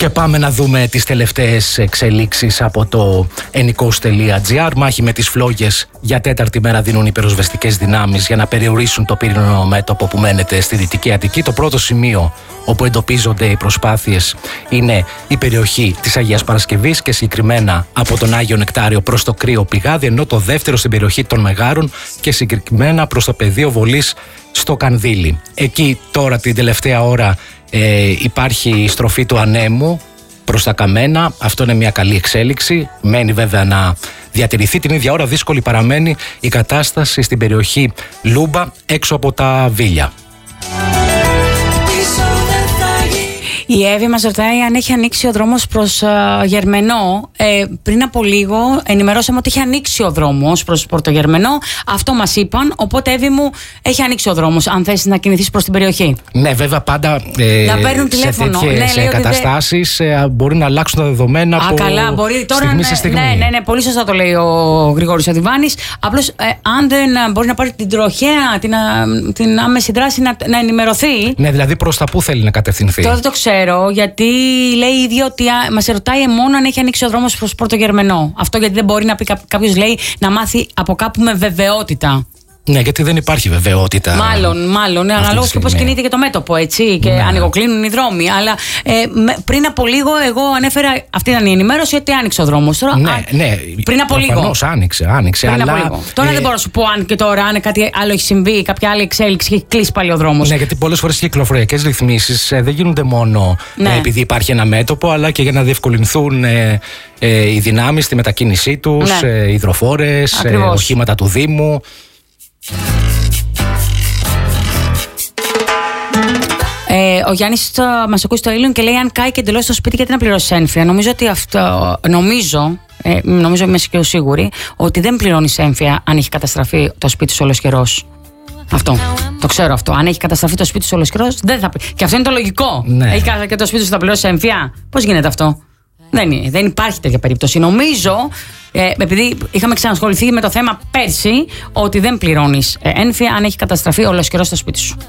Και πάμε να δούμε τις τελευταίες εξελίξεις από το enikos.gr. Μάχη με τις φλόγες για τέταρτη μέρα δίνουν οι πυροσβεστικές δυνάμεις για να περιορίσουν το πύρινο μέτωπο που μένεται στη Δυτική Αττική. Το πρώτο σημείο όπου εντοπίζονται οι προσπάθειες είναι η περιοχή της Αγίας Παρασκευής και συγκεκριμένα από τον Άγιο Νεκτάριο προς το Κρύο Πηγάδι, ενώ το δεύτερο στην περιοχή των Μεγάρων και συγκεκριμένα προς το πεδίο βολής στο Κανδύλι. Εκεί τώρα την τελευταία ώρα υπάρχει στροφή του ανέμου προς τα Καμένα. Αυτό είναι μια καλή εξέλιξη. Μένει βέβαια να διατηρηθεί. Την ίδια ώρα δύσκολη παραμένει η κατάσταση στην περιοχή Λούμπα έξω από τα Βίλια. Η Εύη μας ρωτάει αν έχει ανοίξει ο δρόμος προς Γερμενό. Πριν από λίγο ενημερώσαμε ότι έχει ανοίξει ο δρόμος προς Πορτογερμενό. Αυτό μας είπαν. Οπότε, Εύη μου, έχει ανοίξει ο δρόμος. Αν θες να κινηθείς προς την περιοχή. Ναι, βέβαια πάντα να παίρνουν τηλέφωνο. Σε τέτοιες καταστάσεις μπορεί να αλλάξουν τα δεδομένα από στιγμή σε στιγμή. Ναι, πολύ σωστά το λέει ο Γρηγόρης Οδηβάνης. Απλώς, αν δεν μπορεί να πάρει την τροχαία, την άμεση δράση να ενημερωθεί. Ναι, δηλαδή προς τα πού θέλει να κατευθυνθεί. Τώρα δεν το ξέρω. Γιατί λέει ήδη ότι μας ρωτάει μόνο αν έχει ανοίξει ο δρόμος προς Πορτογερμενό. Αυτό γιατί δεν μπορεί να πει κάποιος, λέει, να μάθει από κάπου με βεβαιότητα. Ναι, γιατί δεν υπάρχει βεβαιότητα. Μάλλον. Αναλόγως και πώς κινείται και το μέτωπο, έτσι. Και ανοιγοκλίνουν οι δρόμοι. Αλλά πριν από λίγο, εγώ ανέφερα, αυτή ήταν η ενημέρωση, ότι άνοιξε ο δρόμος. Τώρα, ναι. Πριν από λίγο. Άνοιξε. Αλλά τώρα δεν μπορώ να σου πω αν και τώρα, αν κάτι άλλο έχει συμβεί, κάποια άλλη εξέλιξη και έχει κλείσει πάλι ο δρόμος. Ναι, γιατί πολλές φορές οι κυκλοφοριακές ρυθμίσεις δεν γίνονται μόνο επειδή υπάρχει ένα μέτωπο, αλλά και για να διευκολυνθούν οι δυνάμεις στη μετακίνησή τους, υδροφόρες, οχήματα του Δήμου. Ο Γιάννης μας ακούει στο Ήλιον και λέει: αν κάει και εντελώς στο σπίτι, γιατί να πληρώσει έμφυα. Νομίζω ότι αυτό. Νομίζω, είμαι και σίγουρη, ότι δεν πληρώνει έμφυα αν έχει καταστραφεί το σπίτι σου ολοσχερός. Αυτό. Το ξέρω αυτό. Αν έχει καταστραφεί το σπίτι σου ολοσχερός, δεν θα. Και αυτό είναι το λογικό. Ναι. Έχει και το σπίτι σου θα πληρώσει έμφυα. Πώς γίνεται αυτό? Δεν υπάρχει τέτοια περίπτωση. Νομίζω, επειδή είχαμε ξανασχοληθεί με το θέμα πέρσι, ότι δεν πληρώνεις ένφια αν έχει καταστραφεί ολοσχερός στο σπίτι σου.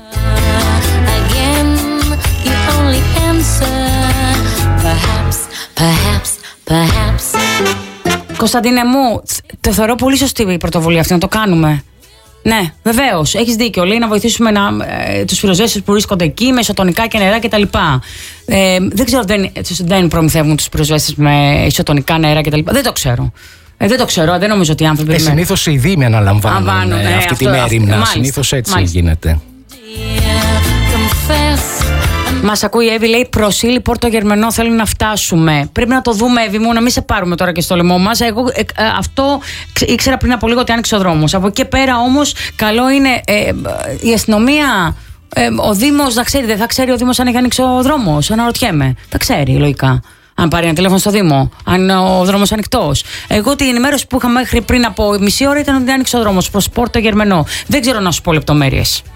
Κωνσταντίνε μου, το θεωρώ πολύ σωστή η πρωτοβουλία αυτή, να το κάνουμε. Ναι, βεβαίως, έχεις δίκιο. Λέει να βοηθήσουμε τους πυροσβέστες που βρίσκονται εκεί με ισοτονικά και νερά κτλ. Δεν ξέρω, δεν προμηθεύουν τους πυροσβέστες με ισοτονικά νερά κτλ. Δεν το ξέρω. Δεν νομίζω ότι οι άνθρωποι. Συνήθως οι Δήμοι αναλαμβάνουν αυτή τη μέριμνα. Συνήθως έτσι γίνεται. Μας ακούει η Εύη, λέει: Προσήλη Πορτογερμενό, θέλουν να φτάσουμε. Πρέπει να το δούμε, Εύη μου, να μην σε πάρουμε τώρα και στο λαιμό μας. Εγώ αυτό ήξερα πριν από λίγο, ότι άνοιξε ο δρόμος. Από εκεί πέρα όμως, καλό είναι η αστυνομία, ο Δήμος να ξέρει. Δεν θα ξέρει ο Δήμος αν έχει ανοίξει ο δρόμος? Αναρωτιέμαι. Θα ξέρει, λογικά. Αν πάρει ένα τηλέφωνο στο Δήμο, αν ο δρόμος είναι ανοιχτός. Εγώ την ενημέρωση που είχα μέχρι πριν από μισή ώρα ήταν ότι άνοιξε ο δρόμος προς Πορτογερμενό. Δεν ξέρω να σου πω λεπτομέρειες.